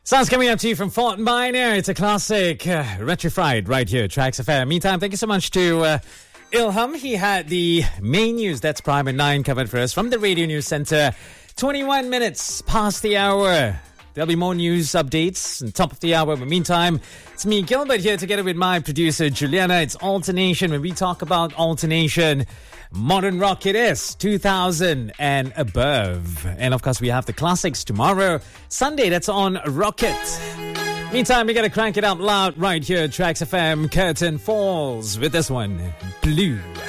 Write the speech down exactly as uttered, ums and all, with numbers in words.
Sounds coming up to you from Fort Minor. It's a classic, uh, Retrified, right here, Tracks F M. Meantime, thank you so much to uh, Ilham. He had the main news, that's Prime at nine, covered for us from the Radio News Center. twenty-one minutes past the hour. There'll be more news updates on top of the hour. But meantime, it's me, Gilbert, here together with my producer, Juliana. It's Alternation. When we talk about alternation, modern rock it is, two thousand and above. And of course, we have the classics tomorrow, Sunday, that's on Rocket. Meantime, we gotta crank it up loud right here, Tracks F M. Curtain falls with this one, Blue.